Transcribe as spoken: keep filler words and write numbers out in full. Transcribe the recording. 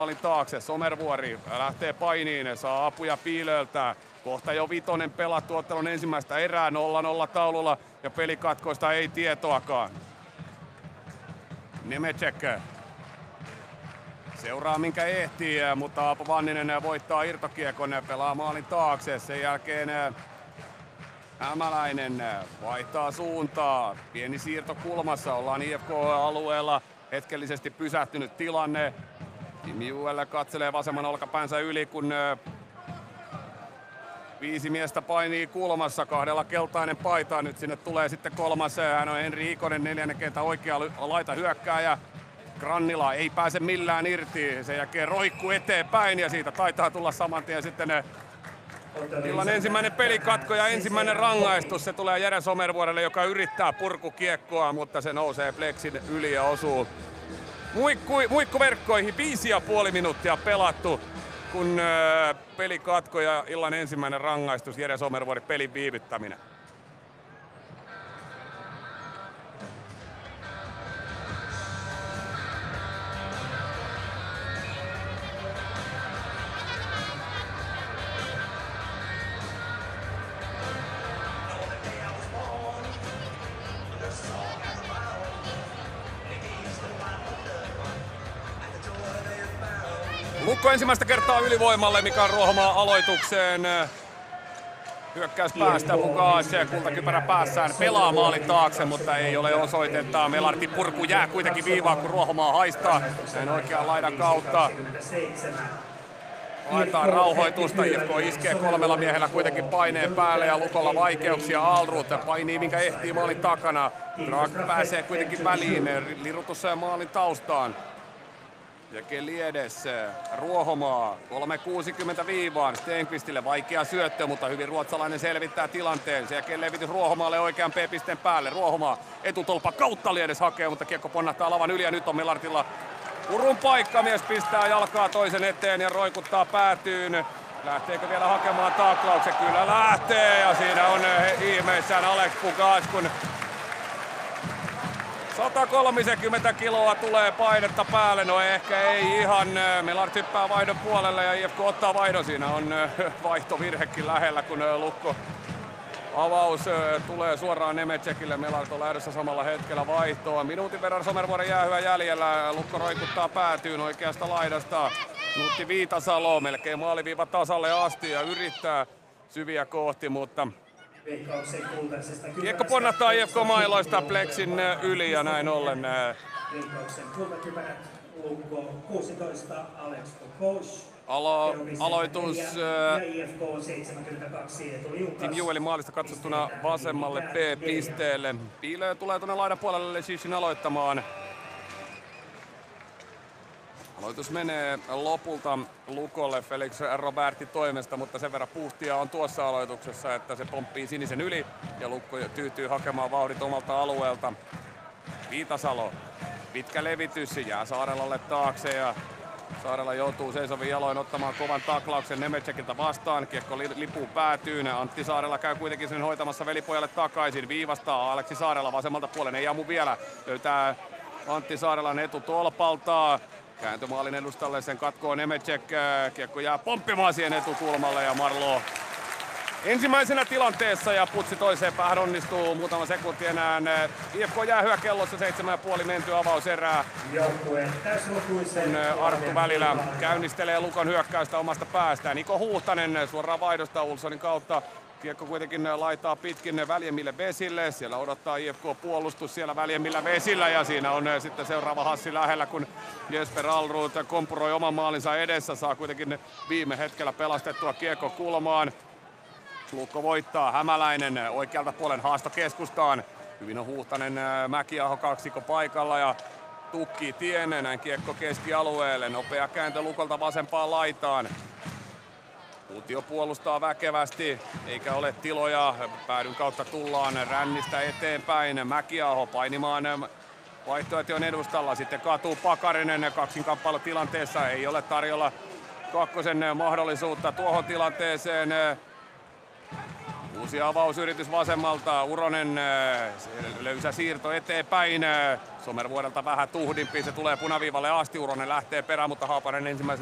maalin taakse. Somervuori lähtee painiin, saa apuja Piilöltä. Kohta jo vitonen pelattu ottelun ensimmäistä erää nolla nolla taululla ja pelikatkoista ei tietoakaan. Nemecek seuraa minkä ehtii, mutta Aapo Vanninen voittaa irtokiekon, pelaa maalin taakse. Sen jälkeen Hämäläinen vaihtaa suuntaa. Pieni siirto kulmassa, ollaan I F K-alueella. Hetkellisesti pysähtynyt tilanne. Tim Juelle katselee vasemman olkapäänsä yli, kun viisi miestä painii kulmassa, kahdella keltainen paita. Nyt sinne tulee sitten kolmas. Hän on Henri Ikonen, neljännen kentän oikea laita hyökkääjä. Grannila ei pääse millään irti. Sen jälkeen roikkuu eteenpäin ja siitä taitaa tulla saman tien sitten illan ensimmäinen pelikatko ja ensimmäinen rangaistus. Se tulee Jere Somervuorelle, joka yrittää purkukiekkoa, mutta se nousee pleksin yli ja osuu muikku, muikkuverkkoihin. Viisi ja puoli minuuttia pelattu, kun äh, pelikatko ja illan ensimmäinen rangaistus. Jere Somervuori, pelin viivyttäminen. Lukko ensimmäistä kertaa ylivoimalle, mikä on Ruohomaa aloitukseen. Hyökkäys päästä mukaan, se kultakypärä päässään pelaa maalin taakse, mutta ei ole osoitetta. Melartin purku jää kuitenkin viivaan, kun Ruohomaa haistaa näin oikean laidan kautta. Haetaan rauhoitusta, I F K iskee kolmella miehellä kuitenkin paineen päälle ja Lukolla vaikeuksia. Alrut painii minkä ehtii maalin takana. Drak pääsee kuitenkin väliin, lirutus maalin taustaan. Ja keli edessä. Ruohomaa kolme kuusikymmentä viivaan. Stenqvistille vaikea syöttö, mutta hyvin ruotsalainen selvittää tilanteen. Sen jälkeen levitys Ruohomaalle oikean P-pisteen päälle. Ruohomaa etutolpa kautta liedes hakee, mutta kiekko ponnahtaa lavan yli ja nyt on Melartilla urun paikka. Mies pistää jalkaa toisen eteen ja roikuttaa päätyyn. Lähteekö vielä hakemaan taklauksen? Kyllä lähtee ja siinä on ihmeissään Alex Pugas, kun sata kolmekymmentä kiloa tulee painetta päälle, no ehkä ei ihan. Melart hyppää vaihdon puolelle ja I F K ottaa vaihdon. Siinä on vaihtovirhekin lähellä, kun Lukko avaus tulee suoraan Nemecekille. Melart on lähdössä samalla hetkellä vaihtoa. Minuutin verran Somervuoren jäähyä jäljellä. Lukko roikuttaa päätyyn oikeasta laidasta. Nuutti Viitasalo melkein maaliviiva tasalle asti ja yrittää syviä kohti, mutta kiekko ponnahtaa I F K-mailoista pleksin yli ja näin ollen Alo, aloitus Tim Juelin maalista katsottuna vasemmalle B-pisteelle. Piilö tulee tuonne laidan puolelle Shishin aloittamaan. Aloitus menee lopulta Lukolle Felix Roberti toimesta, mutta sen verran puhtia on tuossa aloituksessa, että se pomppii sinisen yli ja Lukko tyytyy hakemaan vauhdit omalta alueelta. Viitasalo, pitkä levitys, jää Saarelalle taakse ja Saarela joutuu seisovin jaloin ottamaan kovan taklauksen Nemecekiltä vastaan. Kiekko lipuu päätyyn. Antti Saarela käy kuitenkin sen hoitamassa velipojalle takaisin. Viivastaa Aleksi Saarela vasemmalta puolen, ei ammu vielä. Löytää Antti Saarelan etutolpalta. Kääntömaalin edustalle sen katkoo Nemecek. Kiekko jää pomppimaan siihen etukulmalle ja Marlo ensimmäisenä tilanteessa ja putsi toiseen päähän onnistuu muutama sekunti enää. I F K jäähyä kellossa, seitsemän ja puoli menty avauserää. Kun Arttu välillä käynnistelee Lukon hyökkäystä omasta päästään. Niko Huhtanen suoraan vaihdosta Ulssonin kautta. Kiekko kuitenkin laitaa pitkin väljemmille vesille. Siellä odottaa I F K-puolustus siellä väljemmillä vesillä ja siinä on sitten seuraava hassi lähellä, kun Jesper Alrud kompuroi oman maalinsa edessä. Saa kuitenkin viime hetkellä pelastettua kiekko kulmaan. Lukko voittaa. Hämäläinen oikealta puolen haasto keskustaan. Hyvin on Huhtanen, Mäkiaho kaksikko paikalla ja tukkii tien. Näin kiekko keskialueelle. Nopea kääntö Lukolta vasempaan laitaan. Uutio puolustaa väkevästi, eikä ole tiloja. Päädyn kautta tullaan rännistä eteenpäin. Mäkiaho painimaan vaihtoehtojen edustalla. Sitten katuu Pakarinen kaksinkamppailutilanteessa. Ei ole tarjolla kakkosen mahdollisuutta tuohon tilanteeseen. Uusi avausyritys vasemmalta. Uronen löysä siirto eteenpäin. Somervuodelta vähän tuhdimpi. Se tulee punaviivalle asti. Uronen lähtee perään, mutta Haapanen ensimmäisen